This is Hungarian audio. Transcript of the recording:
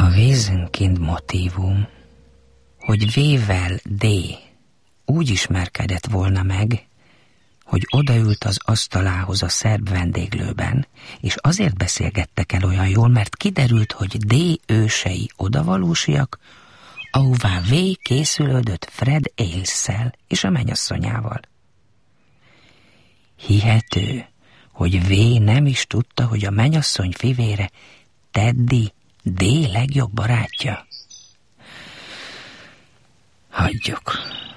A Wesenkind motívum, hogy V-vel D úgy ismerkedett volna meg, hogy odaült az asztalához a szerb vendéglőben, és azért beszélgettek el olyan jól, mert kiderült, hogy D ősei odavalósiak, ahová V készülődött Fred Ailesszel és a mennyasszonyával. Hihető, hogy V nem is tudta, hogy a mennyasszony fivére Teddy D legjobb barátja. Hagyjuk.